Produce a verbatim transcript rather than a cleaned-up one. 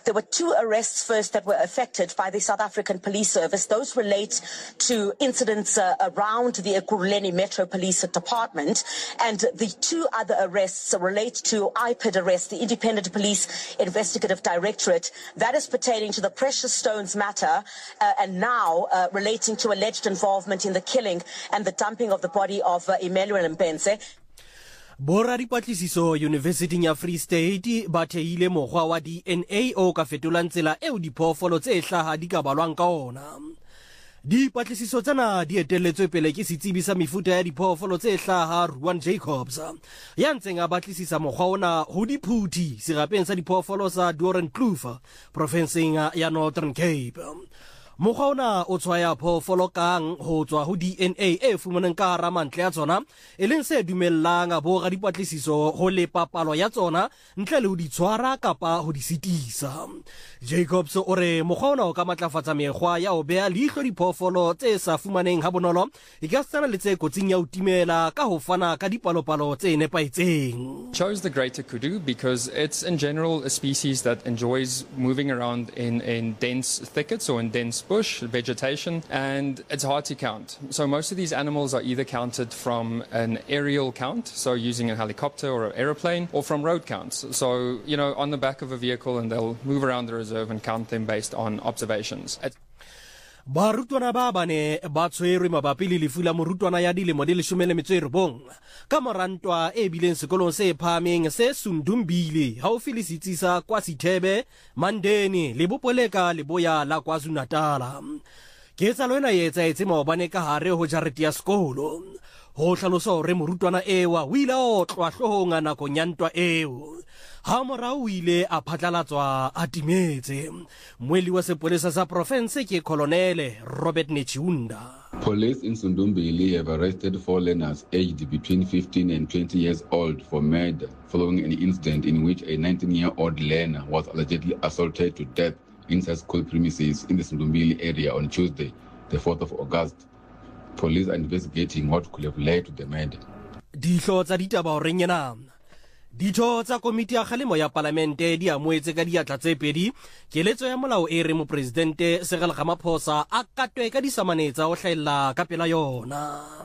There were two arrests first that were effected by the South African Police Service. Those relate to incidents uh, around the Ekurhuleni Metro Police Department, and the two other arrests relate to I P I D arrest, the Independent Police Investigative Directorate. That is pertaining to the Precious Stones matter, uh, and now uh, relating to alleged involvement in the killing and the dumping of the body of uh, Emmanuel Mpenze. Bora dipatlisiso University ya Free State ba theile mokgwa wa D N A o ka fetolang tsela eo diphoofolo tse hlaha di ka balwang ka ona. Dipatlisiso tsena di etelletswe pele ke setsebi sa mefuta ya diphoofolo tse hlaha Ruan Jacobs ya ntseng a batlisisa mokgwa ona ho diphuthi serapeng sa diphoofolo sa Doran Kloof provinceng ya Northern Cape. Mokgwa ona o tshwaya phoofolo kang ho tswa ho D N A e fumaneng ka hara mantle ya tsona e leng se dumellang bo ga dipatlisiso ho lepa palo ya tsona ntle le ho di tshwara kapa ho di sitisa. Jacobs o re mokgwa ona o ka matlafatsa mekgwa ya ho bea leihlo diphoofolo tse sa fumaneng ha bonolo e ka tsana le tse kotsing ya ho timela ka ho fana ka dipalopalo tse nepahetseng. Chose the greater kudu because it's in general a species that enjoys moving around in, in dense thickets or in dense bush vegetation, and it's hard to count. So most of these animals are either counted from an aerial count, so using a helicopter or an aeroplane, or from road counts. So, you know, on the back of a vehicle, and they'll move around the reserve and count them based on observations. It's Barutwana ba bane ba tshwerwe mabapi le lefu la morutwana ya dilemo di leshome le metso e robong ka morantwa e bileng sekolong se phahameng se Sundumbile haufi le setsi sa KwaZithebe, Mandeni le Bopoleka Leboya la KwaZulu-Natal. Ketsalo ena e etsaetse maobane ka hare ho jarete ya sekolo. Ho hlalosa hore morutwana ewa o ile o tlwa hlohong a nakong ya ntwa eo. Ha morao o ile a phatlalatswa a timetse. Moeli wa sepolesa sa province ke Colonel Robert Nechiunda. Police in Sundumbili have arrested four learners aged between fifteen and twenty years old for murder following an incident in which a nineteen-year-old learner was allegedly assaulted to death inside school premises in the Sundumbili area on Tuesday, the fourth of August. Police are investigating what could have led to the murder. Dihlo tsa ditaba o renyena. Ditho tsa komiti ya kgalemo ya parlamente di amoetse ka diatla tse pedi keletso ya molao e re mo presidente Cyril Ramaphosa a katwe ka disamanetsa o hlaela ka pela yona.